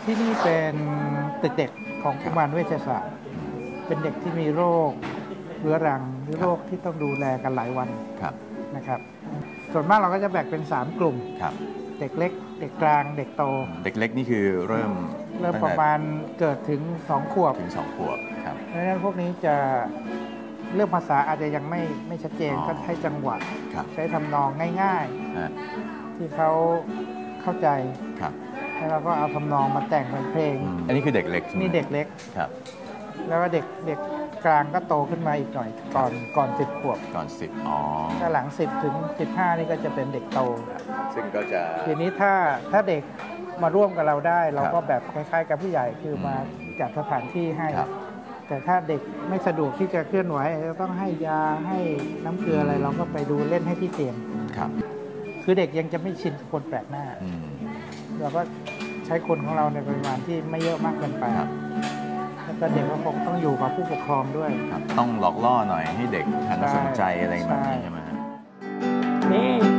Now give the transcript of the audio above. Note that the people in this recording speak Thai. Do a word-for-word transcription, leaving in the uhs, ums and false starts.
ที่นี่เป็นตึกเด็กของกุมารเวชศาสตร์เป็นเด็กที่มีโรคเรื้อรังหรือโรคที่ต้องดูแลกันหลายวันนะครับส่วนมากเราก็จะแบ่งเป็นสามกลุ่มเด็กเล็กเด็กกลางเด็กโตเด็กเล็กนี่คือเริ่มเริ่มประมาณเกิดถึงสองขวบถึงสองขวบครับดังนั้นพวกนี้จะเรื่องภาษาอาจจะยังไม่ไม่ชัดเจนก็ให้จังหวะใช้ทำนองง่ายๆที่เขาเข้าใจแล้วเราก็เอาทำนองมาแต่งเป็นเพลงอันนี้คือเด็กเล็กนี่เด็กเล็กครับแล้วก็เด็กเด็กกลางก็โตขึ้นมาอีกหน่อยก่อนก่อนสิบขวบก่อนสิบอ๋อถ้าหลังสิบถึงสิบห้านี่ก็จะเป็นเด็กโตซึ่งก็จะทีนี้ถ้าถ้าเด็กมาร่วมกับเราได้เราก็แบบคล้ายๆกับผู้ใหญ่คือมาจัดสถานที่ให้แต่ถ้าเด็กไม่สะดวกที่จะเคลื่อนไหวจะต้องให้ยาให้น้ำเกลืออะไรเราก็ไปดูเล่นให้ที่เตียงครับคือเด็กยังจะไม่ชินกับคนแปลกหน้าเราก็ใช้คนของเราในปริมาณที่ไม่เยอะมากเกินไปแล้วก็เด็กก็คงต้องอยู่กับผู้ปกครองด้วยต้องหลอกล่อหน่อยให้เด็กหันมาสนใจอะไรแบบนี้ใช่ไหมนี่